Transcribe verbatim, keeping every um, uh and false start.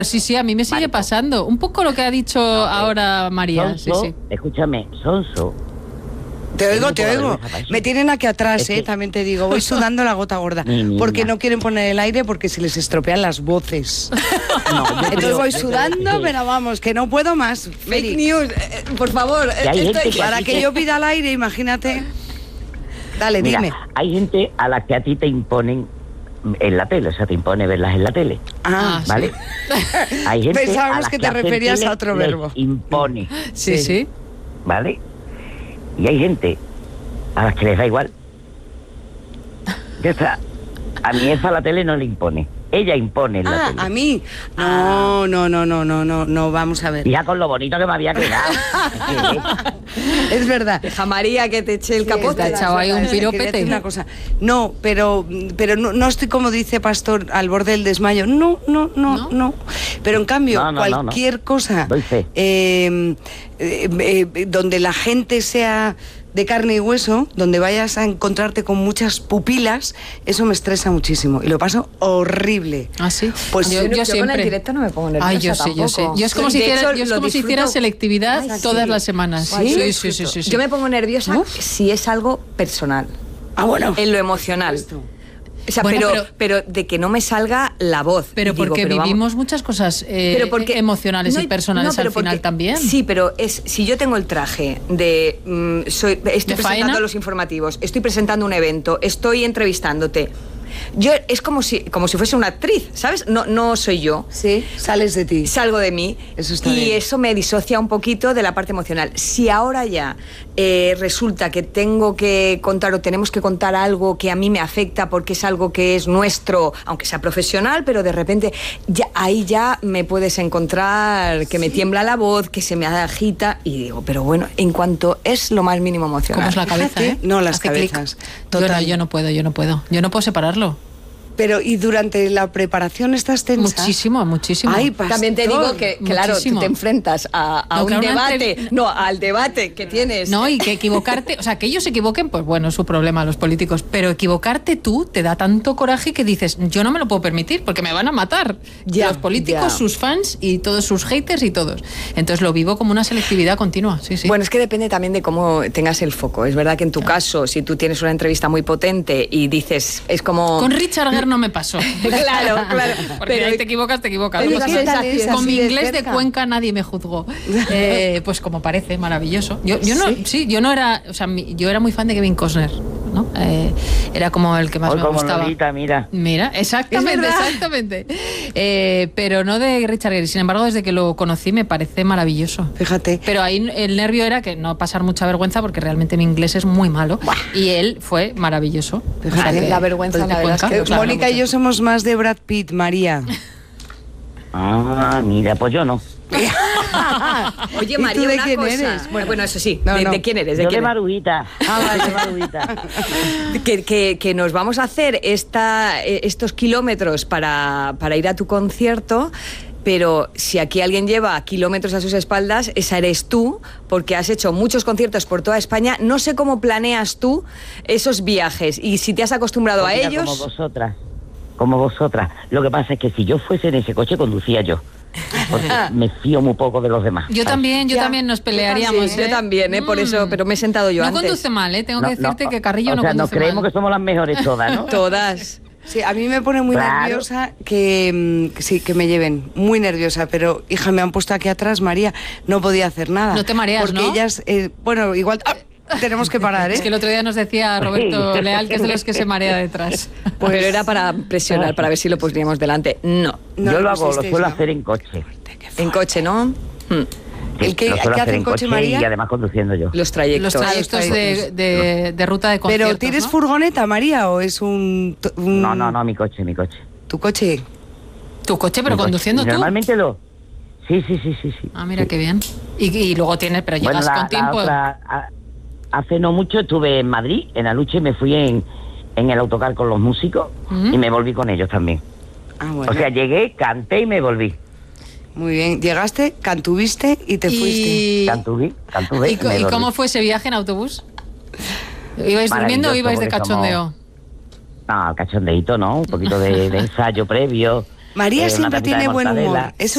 Sí, sí, a mí me sigue Marico. pasando. Un poco lo que ha dicho No, ahora María. Sonso, Sí, sí. escúchame, Sonso. Te oigo, Tengo te poca oigo. vergüenza para eso. Me tienen aquí atrás, Es eh, que- también te digo. Voy sudando la gota gorda. Mi niña. Porque no quieren poner el aire porque se les estropean las voces. No, yo Entonces creo- voy yo creo sudando, que- pero vamos, que no puedo más. Fake Mary. news, eh, por favor. Que hay esto- gente que- Para Así que que- yo pida el aire, imagínate. Dale, Mira, dime. hay gente a la que a ti te imponen en la tele, o sea, te impone verlas en la tele, Ah, Ah, ¿vale? Hay gente Pensábamos a la que te hacer referías tele a otro les verbo. impone, Sí, Sí. sí. ¿vale? Y hay gente a las que les da igual. Ya está. A mi jefa la tele no le impone. Ella impone en la Ah, tele. a mí. No, no, no, no, no, no, no, vamos a ver. Ya con lo bonito que me había quedado. Es verdad. Deja María que te eche el Sí, capote. es verdad, echado es ahí verdad, un es que quería piropete. decir una cosa. No, pero, pero no, no estoy como dice Pastor al borde del desmayo. No, no, no, ¿No? no. Pero en cambio, No, no, no, no. cualquier cosa Doy fe. eh, eh, eh, donde la gente sea de carne y hueso, donde vayas a encontrarte con muchas pupilas, eso me estresa muchísimo y lo paso horrible. Ah, sí. Pues yo, Yo, yo yo con siempre. el directo no me pongo nerviosa Ay, yo sé, yo sé. tampoco. Yo es como Y si de hiciera, hecho, yo es lo como si hiciera disfruto. selectividad Ay, todas sí. las semanas. ¿Sí? Sí, sí, sí, sí, sí. Yo me pongo nerviosa Uf. si es algo personal, Ah, bueno. en lo emocional. Esto. O sea, Bueno, pero, pero- pero de que no me salga la voz. Pero Y digo, porque pero vamos- vivimos muchas cosas eh, Pero porque- emocionales no, y personales no, pero al final porque- también. Sí, pero es si yo tengo el traje de mm, soy estoy ¿De presentando faena? los informativos, estoy presentando un evento, estoy entrevistándote. Yo es como si como si fuese una actriz, ¿sabes? No no soy yo. Sí, sales de ti. Salgo de mí Eso está y bien. eso me disocia un poquito de la parte emocional. Si ahora ya eh, resulta que tengo que contar o tenemos que contar algo que a mí me afecta porque es algo que es nuestro, aunque sea profesional, pero de repente ya ahí ya me puedes encontrar que me tiembla la voz, que se me agita y digo, pero bueno, en cuanto es lo más mínimo emocional. ¿Cómo es la cabeza, Fíjate. eh? No, las Hace clic. cabezas. Yo no, Total. yo no puedo, yo no puedo. Yo no puedo separarlo. Pero, ¿y durante la preparación estás tensa? Muchísimo, muchísimo. Ay, pastor. También te digo que, claro, Muchísimo. tú te enfrentas a, a No, un claro, una debate, entrev- no, al debate que tienes. No, y que equivocarte, o sea, que ellos se equivoquen, pues bueno, es su problema, los políticos, pero equivocarte tú te da tanto coraje que dices, yo no me lo puedo permitir porque me van a matar. Ya, los políticos, ya. sus fans y todos sus haters y todos. Entonces lo vivo como una selectividad continua, sí, sí. Bueno, es que depende también de cómo tengas el foco. Es verdad que en tu caso, si tú tienes una entrevista muy potente y dices, es como... Con Richard Gere no me pasó. Claro, claro. Porque Pero- ahí te equivocas, te equivocas. pero No esa pasa nada. sensación Con así mi de inglés de cerca. Cuenca nadie me juzgó. Eh, pues como parece, maravilloso. Yo, yo no, ¿Sí? sí, yo no era, o sea, mi- yo era muy fan de Kevin Costner, ¿no? Eh, era como el que más Hoy me como gustaba. Lolita, mira. Mira, exactamente, Es verdad. exactamente. Eh, pero no de Richard Gere. Sin embargo, desde que lo conocí me parece maravilloso. Fíjate. Pero ahí el nervio era que no pasar mucha vergüenza porque realmente mi inglés es muy malo. Y él fue maravilloso. Fíjate. La vergüenza, pues, la de verdad es Cuenca, que- Eh, claro, Mónica y mucho. yo somos más de Brad Pitt, María. Ah, mira, pues yo no. Oye, ¿Y tú María, de una quién cosa. eres? Bueno, Bueno, eso sí, no, de, no. de quién eres? ¿De Yo quién de eres? Marujita. Ah, de Marujita. Que, que- que nos vamos a hacer esta, eh, estos kilómetros para, para ir a tu concierto, pero si aquí alguien lleva kilómetros a sus espaldas, esa eres tú, porque has hecho muchos conciertos por toda España. No sé cómo planeas tú esos viajes y si te has acostumbrado Pues a mira, ellos. Como vosotras. Como vosotras. Lo que pasa es que si yo fuese en ese coche, conducía yo. Porque me fío muy poco de los demás. Yo ¿sabes? también, yo Ya. también nos pelearíamos. Sí, yo ¿eh? también, ¿eh? Por eso, Mm. pero me he sentado yo no antes. conduce mal, ¿eh? Tengo No, que decirte no, que Carrillo o no sea, conduce nos creemos mal. que somos las mejores todas, ¿no? Todas. Sí, a mí me pone muy Claro. nerviosa que, mm, que sí, que me lleven. Muy nerviosa, pero hija, me han puesto aquí atrás, María, no podía hacer nada. No te mareas, porque ¿no? ellas, eh, bueno, igual ah, tenemos que parar, ¿eh? Es que el otro día nos decía Roberto Sí. Leal que es de los que se marea detrás. Pero era para presionar, para ver si lo pondríamos delante. No. No, yo lo pues hago, lo este suelo es- hacer en coche. En coche, ¿no? Hmm. Sí, ¿El qué- lo suelo qué hacer hace en coche, María? y además conduciendo yo. Los trayectos. Los trayectos de, de- de ruta de conciertos, ¿Pero tienes ¿no? furgoneta, María, o es un, t- un- No, no, no, mi coche, mi coche. tu coche? Tu coche, pero Mi coche. conduciendo Y tú. Normalmente lo... Sí, sí, sí, sí. sí. Ah, mira Sí. qué bien. Y, y luego tienes, pero Bueno, llegas la, con la tiempo. otra, a- hace no mucho estuve en Madrid, en Aluche, y me fui en, en el autocar con los músicos ¿Mm? y me volví con ellos también. Ah, bueno. O sea, llegué, canté y me volví. Muy bien. Llegaste, cantuviste y te fuiste. Y, Cantuví, cantuve ¿y, co- me y volví. cómo fue ese viaje en autobús? ¿Ibais durmiendo o Maravilloso, ibais de porque cachondeo? No, cachondeíto, ¿no? Un poquito de, de ensayo previo. María eh, una siempre tapita de tiene buen humor. mortadela. Eso